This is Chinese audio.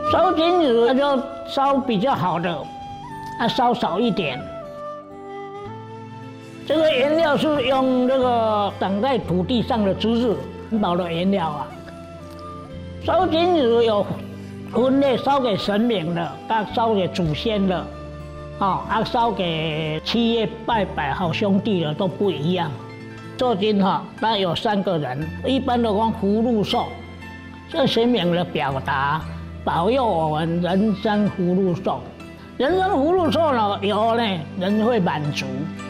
烧金纸就烧比较好的，烧少一点。这个原料是用这个长在土地上的竹子环保的原料啊。烧金纸有分类，烧给神明的，烧给祖先的，烧给企业拜拜好兄弟的都不一样。做金那有3个人，一般的讲福禄寿，这神明的表达，保佑我们人生福禄寿。人生福禄寿呢，有呢，人会满足。